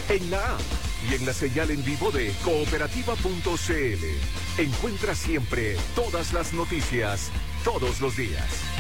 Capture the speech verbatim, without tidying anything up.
en la app y en la señal en vivo de cooperativa punto c l. Encuentra siempre todas las noticias, todos los días.